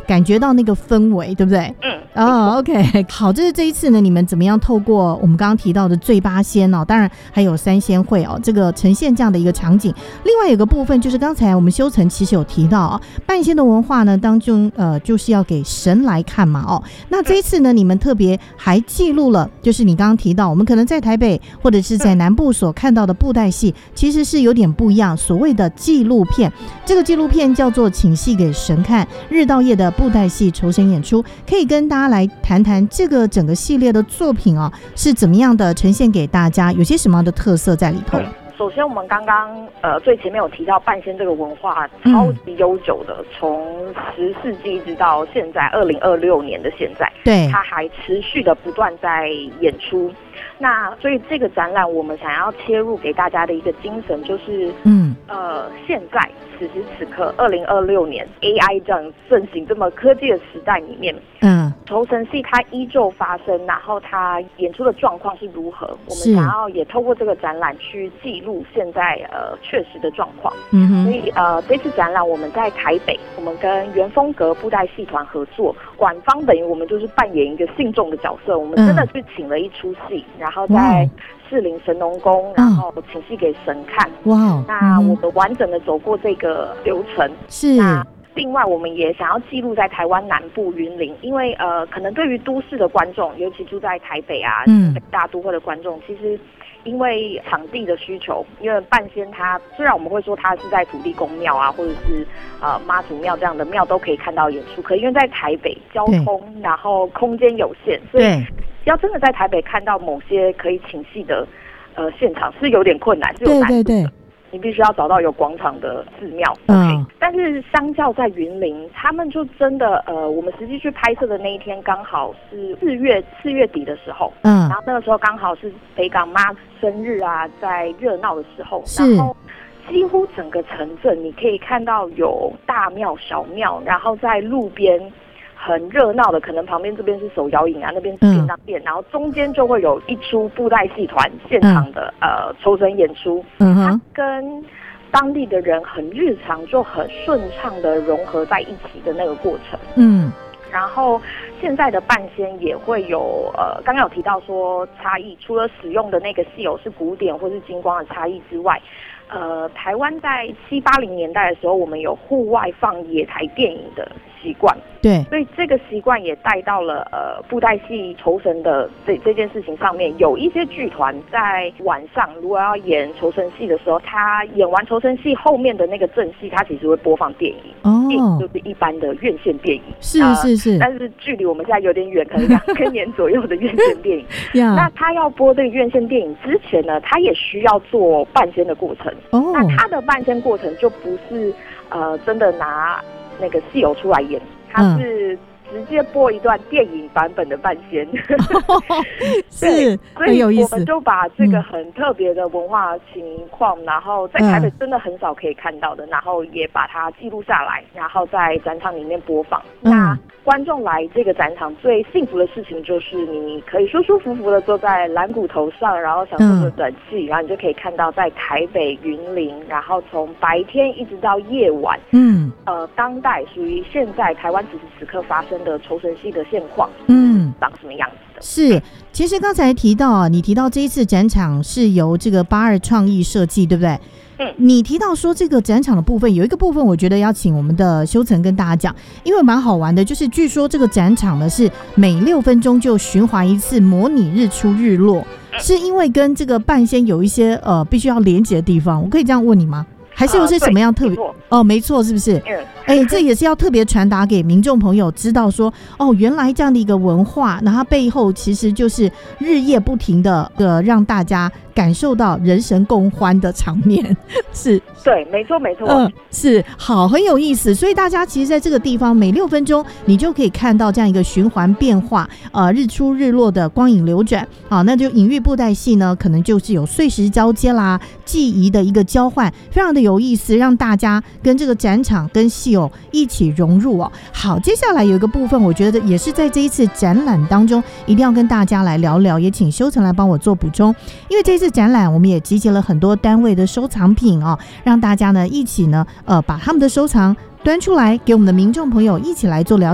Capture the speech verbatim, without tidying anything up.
感觉到那个氛围，对不对？ 嗯， 哦 ，OK， 好，这是这一次呢，你们怎么样透过我们刚刚提到的醉八仙哦，当然还有三仙会哦，这个呈现这样的一个场景。另外有个部分就是刚才我们修成其实有提到啊、哦，半仙的文化呢当中呃就是要给神来看嘛哦，那这一次呢，你们特别还记录了，就是你刚刚提到我们可能在台北或者是在南部所看到的布袋戏，其实是有点不一样，所谓的纪录片。这个纪录片叫做《请戏给神看》，日到夜的布袋戏酬神演出，可以跟大家来谈谈这个整个系列的作品啊，是怎么样的呈现给大家，有些什么样的特色在里头？ 首先，我们刚刚呃最前面有提到半仙这个文化超级悠久的，从十世纪一直到现在二零二六年的现在， 对， 它还持续的不断在演出。那所以这个展览我们想要切入给大家的一个精神就是，嗯，呃，现在此时此刻二零二六年 A I 这样盛行这么科技的时代里面，嗯，酬神戏它依旧发生，然后它演出的状况是如何？我们想要也透过这个展览去记录现在呃确实的状况。嗯哼，所以呃这次展览我们在台北，我们跟原风格布袋戏团合作，馆方等于我们就是扮演一个信众的角色，我们真的去请了一出戏。然后在士林神农宫，然后请戏给神看。哇！那我们完整的走过这个流程。 是。 那另外，我们也想要记录在台湾南部云林，因为呃，可能对于都市的观众，尤其住在台北啊、嗯、大都会的观众，其实因为场地的需求，因为半仙它虽然我们会说它是在土地公庙啊，或者是呃妈祖庙这样的庙都可以看到演出，可因为在台北交通然后空间有限，所以要真的在台北看到某些可以请戏的呃现场是有点困难，是有难度的。对对对，你必须要找到有广场的寺庙。嗯、OK， 但是相较在云林，他们就真的呃，我们实际去拍摄的那一天刚好是四月四月底的时候，嗯，然后那个时候刚好是北港妈生日啊，在热闹的时候，然后几乎整个城镇你可以看到有大庙小庙，然后在路边很热闹的，可能旁边这边是手摇饮啊，那边是便当店，嗯、然后中间就会有一出布袋戏团现场的、嗯、呃酬神演出，嗯哼，它跟当地的人很日常就很顺畅的融合在一起的那个过程，嗯，然后现在的半仙也会有呃，刚刚有提到说差异，除了使用的那个戏偶是古典或是金光的差异之外。呃，台湾在七八零年代的时候，我们有户外放野台电影的习惯，对，所以这个习惯也带到了呃布袋戏酬神的这这件事情上面。有一些剧团在晚上如果要演酬神戏的时候，他演完酬神戏后面的那个正戏，他其实会播放电影，哦，电影就是一般的院线电影，是是是、呃，但是距离我们现在有点远，可能两千年左右的院线电影。那他要播这个院线电影之前呢，他也需要做半仙的过程。Oh. 那他的半仙过程就不是呃真的拿那个戏偶出来演，他是直接播一段电影版本的半仙。哦、是，所以我们就把这个很特别的文化情况，嗯、然后在台北真的很少可以看到的，然后也把它记录下来，然后在展场里面播放。嗯、那观众来这个展场最幸福的事情就是你可以舒舒服服的坐在蓝骨头上，然后享受着冷气，嗯、然后你就可以看到在台北云林，然后从白天一直到夜晚，嗯，呃，当代属于现在台湾此时此刻发生的酬神戏的现况，嗯，长什么样子的？ 是，其实刚才提到啊，你提到这一次展场是由这个八二创意设计，对不对？嗯，你提到说这个展场的部分，有一个部分我觉得要请我们的修成跟大家讲，因为蛮好玩的，就是据说这个展场呢是每六分钟就循环一次模拟日出日落，是因为跟这个半仙有一些呃必须要连结的地方，我可以这样问你吗？还是有些什么样特别、呃、哦？没错，是不是？嗯，哎、欸，这也是要特别传达给民众朋友知道说，哦，原来这样的一个文化，那它背后其实就是日夜不停的呃让大家感受到人神共欢的场面，是， 对，没错，没错， 嗯、呃，是，好，很有意思。所以大家其实在这个地方，每六分钟你就可以看到这样一个循环变化，呃，日出日落的光影流转，啊，那就隐喻布袋戏呢，可能就是有岁时交接啦，记忆的一个交换，非常的有意思，让大家跟这个展场跟戏偶一起融入哦。好，接下来有一个部分，我觉得也是在这一次展览当中，一定要跟大家来聊聊，也请修成来帮我做补充，因为这次展览我们也集结了很多单位的收藏品哦，让大家呢一起呢呃把他们的收藏端出来，给我们的民众朋友一起来做了解。